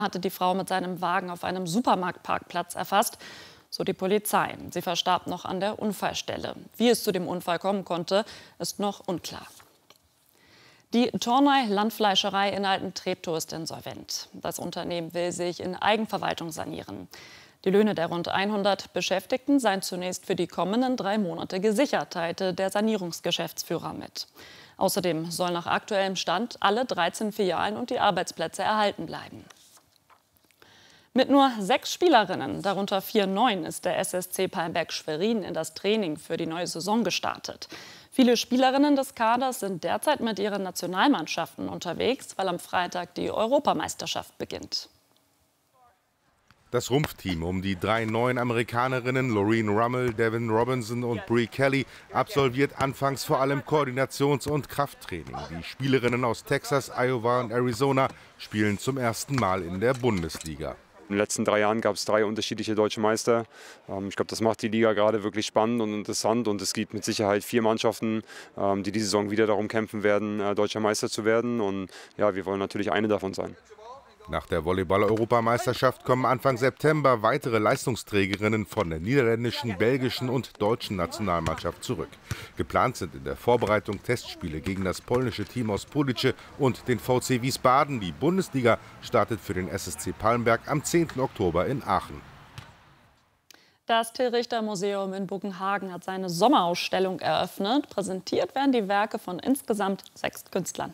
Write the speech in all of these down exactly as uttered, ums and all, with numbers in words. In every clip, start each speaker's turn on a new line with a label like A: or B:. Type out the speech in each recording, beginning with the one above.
A: hatte die Frau mit seinem Wagen auf einem Supermarktparkplatz erfasst, so die Polizei. Sie verstarb noch an der Unfallstelle. Wie es zu dem Unfall kommen konnte, ist noch unklar. Die Tornei Landfleischerei in Altentreptow ist insolvent. Das Unternehmen will sich in Eigenverwaltung sanieren. Die Löhne der rund hundert Beschäftigten seien zunächst für die kommenden drei Monate gesichert, teilte der Sanierungsgeschäftsführer mit. Außerdem soll nach aktuellem Stand alle dreizehn Filialen und die Arbeitsplätze erhalten bleiben. Mit nur sechs Spielerinnen, darunter vier Neuen, ist der S S C Palmberg-Schwerin in das Training für die neue Saison gestartet. Viele Spielerinnen des Kaders sind derzeit mit ihren Nationalmannschaften unterwegs, weil am Freitag die Europameisterschaft beginnt.
B: Das Rumpfteam um die drei neuen Amerikanerinnen Laureen Rummel, Devin Robinson und Brie Kelly absolviert anfangs vor allem Koordinations- und Krafttraining. Die Spielerinnen aus Texas, Iowa und Arizona spielen zum ersten Mal in der Bundesliga.
C: In den letzten drei Jahren gab es drei unterschiedliche deutsche Meister. Ich glaube, das macht die Liga gerade wirklich spannend und interessant. Und es gibt mit Sicherheit vier Mannschaften, die diese Saison wieder darum kämpfen werden, deutscher Meister zu werden. Und ja, wir wollen natürlich eine davon sein.
B: Nach der Volleyball-Europameisterschaft kommen Anfang September weitere Leistungsträgerinnen von der niederländischen, belgischen und deutschen Nationalmannschaft zurück. Geplant sind in der Vorbereitung Testspiele gegen das polnische Team aus Police und den V C Wiesbaden. Die Bundesliga startet für den S S C Palmberg am zehnten Oktober in Aachen.
A: Das Till-Richter-Museum in Buggenhagen hat seine Sommerausstellung eröffnet. Präsentiert werden die Werke von insgesamt sechs Künstlern.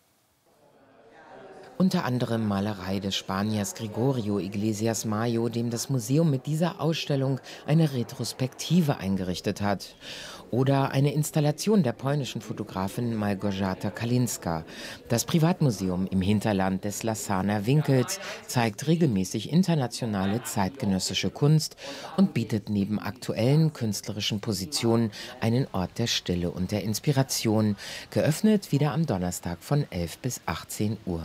D: Unter anderem Malerei des Spaniers Gregorio Iglesias Mayo, dem das Museum mit dieser Ausstellung eine Retrospektive eingerichtet hat. Oder eine Installation der polnischen Fotografin Małgorzata Kalinska. Das Privatmuseum im Hinterland des Lassaner Winkels zeigt regelmäßig internationale zeitgenössische Kunst und bietet neben aktuellen künstlerischen Positionen einen Ort der Stille und der Inspiration. Geöffnet wieder am Donnerstag von elf bis achtzehn Uhr.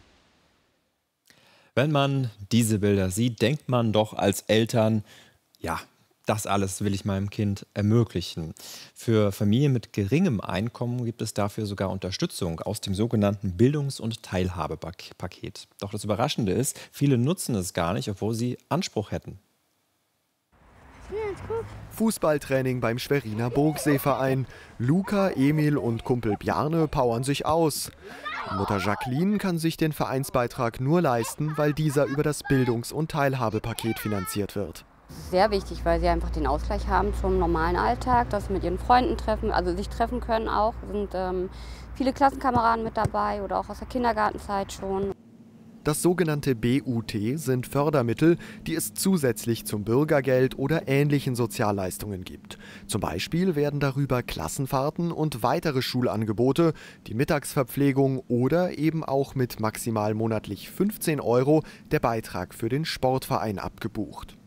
E: Wenn man diese Bilder sieht, denkt man doch als Eltern, ja, das alles will ich meinem Kind ermöglichen. Für Familien mit geringem Einkommen gibt es dafür sogar Unterstützung aus dem sogenannten Bildungs- und Teilhabepaket. Doch das Überraschende ist, viele nutzen es gar nicht, obwohl sie Anspruch hätten.
F: Fußballtraining beim Schweriner Burgseeverein. Luca, Emil und Kumpel Bjarne powern sich aus. Mutter Jacqueline kann sich den Vereinsbeitrag nur leisten, weil dieser über das Bildungs- und Teilhabepaket finanziert wird.
G: Sehr wichtig, weil sie einfach den Ausgleich haben zum normalen Alltag, dass sie mit ihren Freunden treffen, also sich treffen können auch. Es sind ähm, viele Klassenkameraden mit dabei oder auch aus der Kindergartenzeit schon.
F: Das sogenannte B U T sind Fördermittel, die es zusätzlich zum Bürgergeld oder ähnlichen Sozialleistungen gibt. Zum Beispiel werden darüber Klassenfahrten und weitere Schulangebote, die Mittagsverpflegung oder eben auch mit maximal monatlich fünfzehn Euro der Beitrag für den Sportverein abgebucht.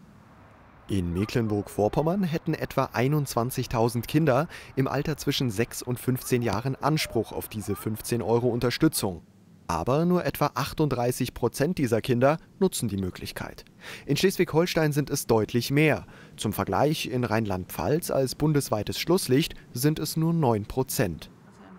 F: In Mecklenburg-Vorpommern hätten etwa einundzwanzigtausend Kinder im Alter zwischen sechs und fünfzehn Jahren Anspruch auf diese fünfzehn Euro Unterstützung. Aber nur etwa achtunddreißig Prozent dieser Kinder nutzen die Möglichkeit. In Schleswig-Holstein sind es deutlich mehr. Zum Vergleich in Rheinland-Pfalz als bundesweites Schlusslicht sind es nur neun Prozent.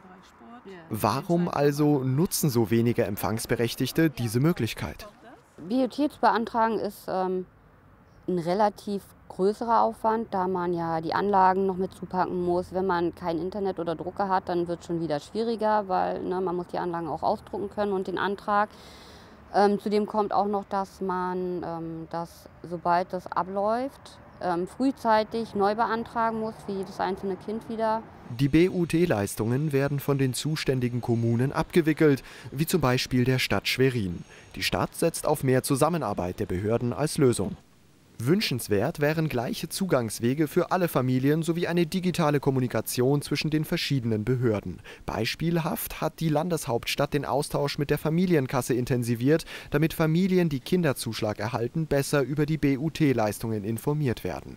F: Warum also nutzen so wenige Empfangsberechtigte diese Möglichkeit?
G: B U T zu beantragen ist ähm, ein relativ größerer Aufwand, da man ja die Anlagen noch mit zupacken muss. Wenn man kein Internet oder Drucker hat, dann wird es schon wieder schwieriger, weil ne, man muss die Anlagen auch ausdrucken können und den Antrag. Ähm, zudem kommt auch noch, dass man ähm, das, sobald das abläuft, ähm, frühzeitig neu beantragen muss, für jedes einzelne Kind wieder.
F: Die B U T-Leistungen werden von den zuständigen Kommunen abgewickelt, wie zum Beispiel der Stadt Schwerin. Die Stadt setzt auf mehr Zusammenarbeit der Behörden als Lösung. Wünschenswert wären gleiche Zugangswege für alle Familien sowie eine digitale Kommunikation zwischen den verschiedenen Behörden. Beispielhaft hat die Landeshauptstadt den Austausch mit der Familienkasse intensiviert, damit Familien, die Kinderzuschlag erhalten, besser über die B U T-Leistungen informiert werden.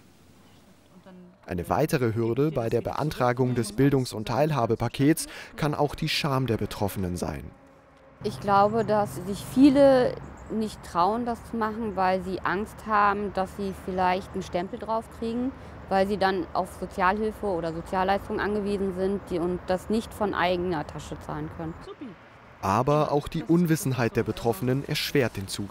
F: Eine weitere Hürde bei der Beantragung des Bildungs- und Teilhabepakets kann auch die Scham der Betroffenen sein.
G: Ich glaube, dass sich viele nicht trauen, das zu machen, weil sie Angst haben, dass sie vielleicht einen Stempel drauf kriegen, weil sie dann auf Sozialhilfe oder Sozialleistungen angewiesen sind die und das nicht von eigener Tasche zahlen können.
F: Aber auch die Unwissenheit der Betroffenen erschwert den Zugang.